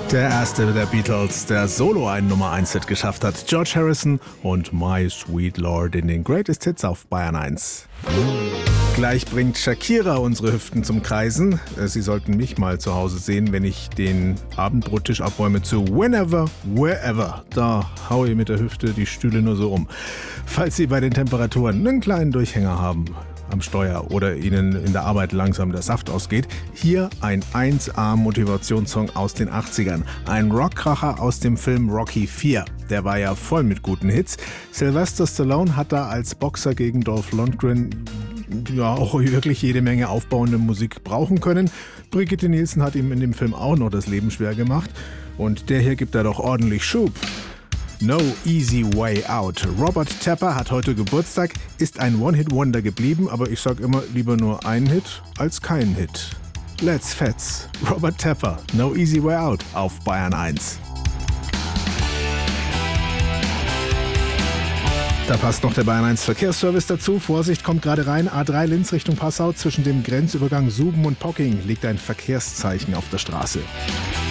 Der erste der Beatles, der solo einen Nummer-1-Hit geschafft hat. George Harrison und My Sweet Lord in den Greatest Hits auf Bayern 1. Gleich bringt Shakira unsere Hüften zum Kreisen. Sie sollten mich mal zu Hause sehen, wenn ich den Abendbrottisch abräume zu Whenever, Wherever. Da haue ich mit der Hüfte die Stühle nur so um. Falls Sie bei den Temperaturen einen kleinen Durchhänger haben am Steuer oder Ihnen in der Arbeit langsam der Saft ausgeht, hier ein 1A-Motivationssong aus den 80ern. Ein Rockkracher aus dem Film Rocky IV. Der war ja voll mit guten Hits. Sylvester Stallone hat da als Boxer gegen Dolph Lundgren ja auch wirklich jede Menge aufbauende Musik brauchen können. Brigitte Nielsen hat ihm in dem Film auch noch das Leben schwer gemacht. Und der hier gibt da doch ordentlich Schub. No Easy Way Out. Robert Tepper hat heute Geburtstag, ist ein One-Hit-Wonder geblieben, aber ich sag immer lieber nur ein Hit als kein Hit. Let's Fetz. Robert Tepper, No Easy Way Out auf Bayern 1. Da passt noch der Bayern 1 Verkehrsservice dazu. Vorsicht, kommt gerade rein. A3 Linz Richtung Passau. Zwischen dem Grenzübergang Suben und Pocking liegt ein Verkehrszeichen auf der Straße.